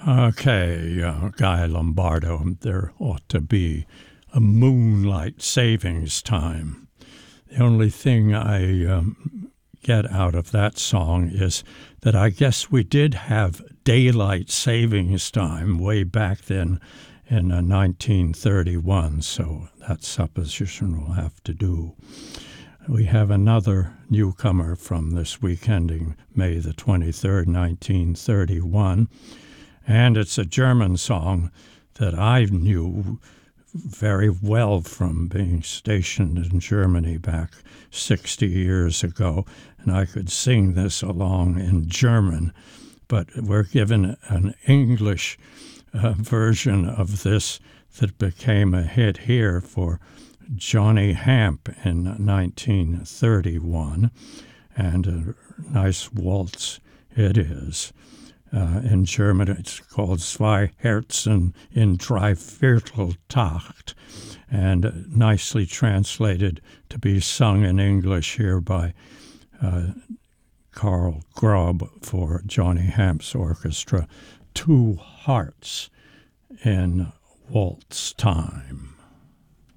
Okay, Guy Lombardo, there ought to be a moonlight savings time. The only thing I get out of that song is that I guess we did have daylight savings time way back then in 1931, so that supposition will have to do. We have another newcomer from this week ending May the 23rd, 1931, and it's a German song that I knew very well from being stationed in Germany back 60 years ago, and I could sing this along in German, but we're given an English version of this that became a hit here for Johnny Hamp in 1931, and a nice waltz it is. In German, it's called Zwei Herzen in Dreivierteltakt, and nicely translated to be sung in English here by Carl Grob for Johnny Hamp's orchestra. Two Hearts in Waltz Time.